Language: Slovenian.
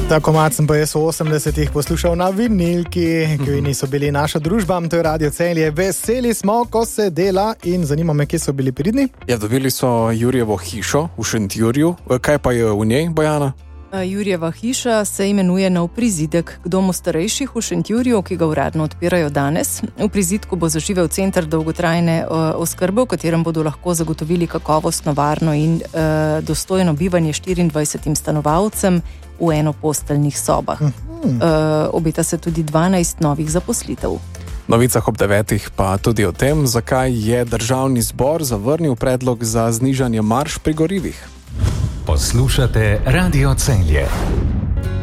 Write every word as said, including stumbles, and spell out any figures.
Ta komad sem pa jaz v osemdesetih poslušal na vinilki, ki niso bili naša družba, to je Radio Celje. Veseli smo, ko se dela in zanima me, kje so bili pridni. Ja, dobili so Jurjevo hišo v Šentjurju. Kaj pa je v njej, Bojana? Jurjeva hiša se imenuje Nov prizidek k domu starejših v Šentjurju, ki ga uradno odpirajo danes. V prizidku bo zaživel center dolgotrajne oskrbe, v katerem bodo lahko zagotovili kakovostno, varno in uh, dostojno bivanje štiriindvajsetim stanovalcem v enoposteljnih sobah. Uh-huh. Uh, obeta se tudi dvanajst novih zaposlitev. V novicah ob devetih pa tudi o tem, zakaj je državni zbor zavrnil predlog za znižanje marž pri gorivih. Poslušate Radio Celje.